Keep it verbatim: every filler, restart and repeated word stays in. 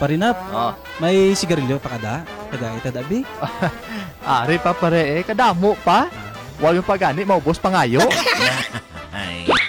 Parinap, Oh. may sigarilyo pa kada? Kada ita dabi? Ari pa pare eh, kadamo pa. Huwag yung pagani, maubos pa ngayo. Ay.